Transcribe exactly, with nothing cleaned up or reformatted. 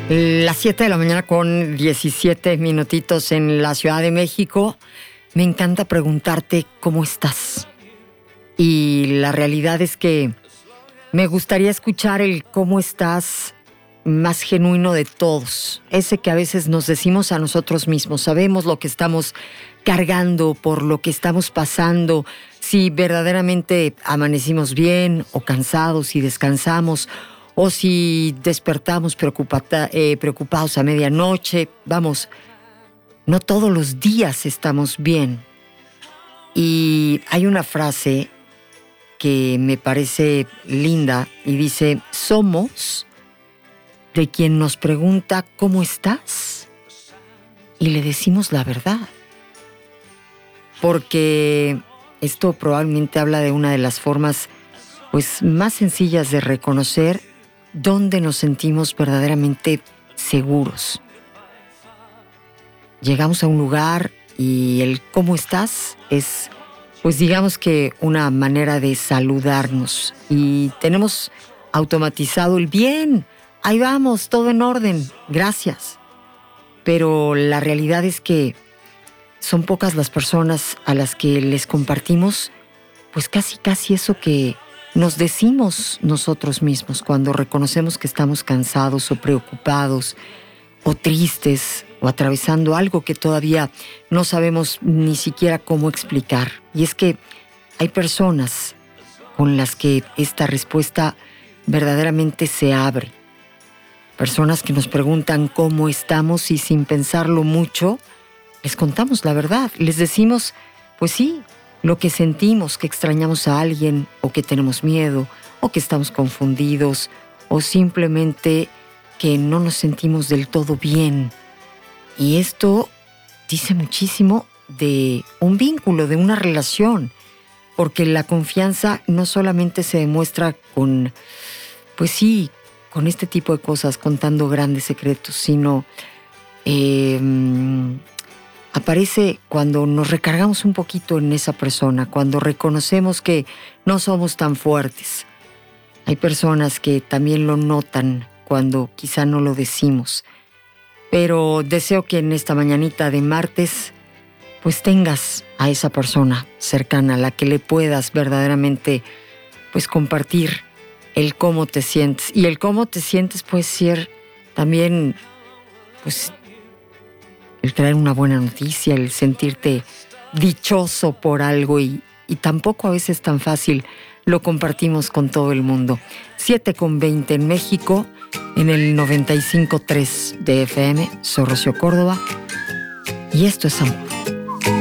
Las siete de la mañana con diecisiete minutitos en la Ciudad de México. Me encanta preguntarte cómo estás. Y la realidad es que me gustaría escuchar el cómo estás más genuino de todos. Ese que a veces nos decimos a nosotros mismos. Sabemos lo que estamos cargando, por lo que estamos pasando, si verdaderamente amanecimos bien o cansados y descansamos, o si despertamos preocupata, eh, preocupados a medianoche. Vamos, no todos los días estamos bien. Y hay una frase que me parece linda y dice: somos de quien nos pregunta ¿cómo estás? Y le decimos la verdad. Porque esto probablemente habla de una de las formas pues más sencillas de reconocer dónde nos sentimos verdaderamente seguros. Llegamos a un lugar y el ¿cómo estás? Es, pues digamos que una manera de saludarnos. Y tenemos automatizado el bien, ahí vamos, todo en orden, gracias. Pero la realidad es que son pocas las personas a las que les compartimos pues casi casi eso que nos decimos nosotros mismos cuando reconocemos que estamos cansados o preocupados o tristes o atravesando algo que todavía no sabemos ni siquiera cómo explicar. Y es que hay personas con las que esta respuesta verdaderamente se abre. Personas que nos preguntan cómo estamos y sin pensarlo mucho, les contamos la verdad. Les decimos, pues sí, lo que sentimos, que extrañamos a alguien, o que tenemos miedo, o que estamos confundidos, o simplemente que no nos sentimos del todo bien. Y esto dice muchísimo de un vínculo, de una relación, porque la confianza no solamente se demuestra con, pues sí, con este tipo de cosas, contando grandes secretos, sino eh, aparece cuando nos recargamos un poquito en esa persona, cuando reconocemos que no somos tan fuertes. Hay personas que también lo notan cuando quizá no lo decimos. Pero deseo que en esta mañanita de martes pues tengas a esa persona cercana a la que le puedas verdaderamente pues compartir el cómo te sientes. Y el cómo te sientes puede ser también pues el traer una buena noticia, el sentirte dichoso por algo y, y tampoco a veces tan fácil lo compartimos con todo el mundo. siete con veinte en México, en el noventa y cinco punto tres de F M, soy Rocío Córdoba y esto es amor.